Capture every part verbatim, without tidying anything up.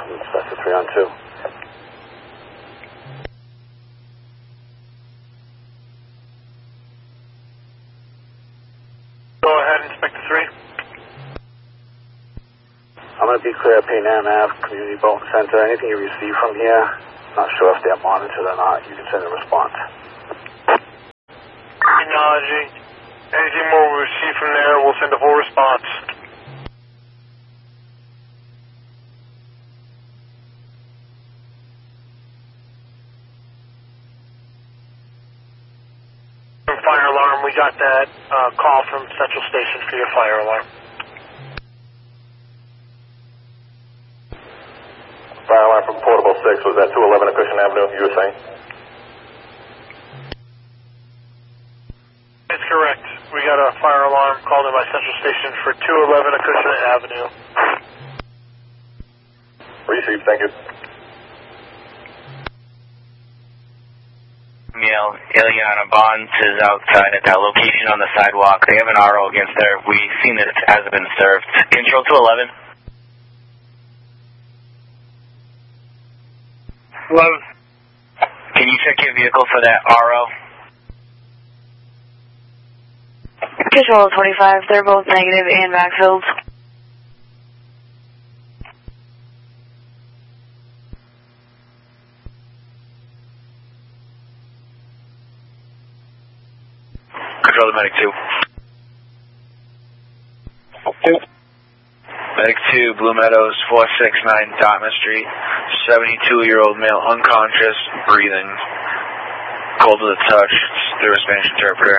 Sector three on two. Go ahead, Inspector three. I'm going to be clear at Payne Ave, Community Bowling Center. Anything you receive from here, not sure if they're monitored or not, you can send a response. Acknowledging. Anything more we receive from there, we'll send a full response. Fire alarm, we got that uh, call from Central Station for your fire alarm. Fire alarm from Portable six, was that two eleven Acushnet Avenue, you were saying? That's correct. We got a fire alarm called in by Central Station for two eleven Acushnet Avenue. Received, thank you. Neil, Ileana Bonds is outside at that location on the sidewalk. They have an R O against there. We've seen that it hasn't been served. Control two eleven. eleven. Can you check your vehicle for that R O? Control twenty-five, they're both negative and backfilled. Control to Medic two. Two. Medic two, Blue Meadows, four six nine Dartmouth Street. seventy-two-year-old male, unconscious, breathing, cold to the touch. Through a Spanish interpreter.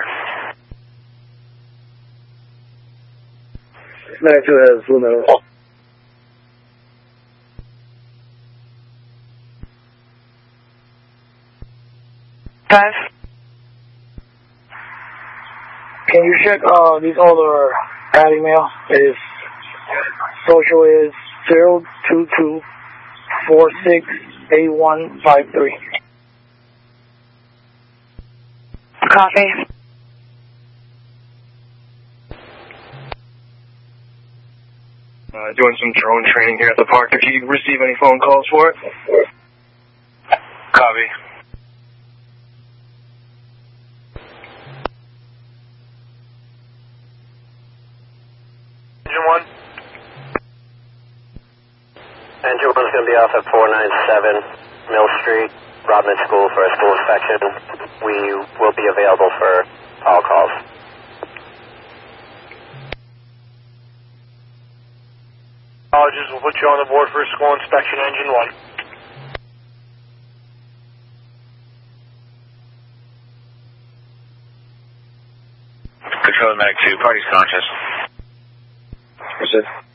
Medic two has Blue Meadows. Five. Can you check uh, these other ad email? It is social is zero two two four six eight one five three. Copy. Uh, doing some drone training here at the park. If you receive any phone calls for it. Copy. Engine one. Engine one's going to be off at four nine seven Mill Street, Rodman School for a school inspection. We will be available for all calls. Apologies, we'll put you on the board for a school inspection, Engine one. Control to Medic two, party's conscious. That's it.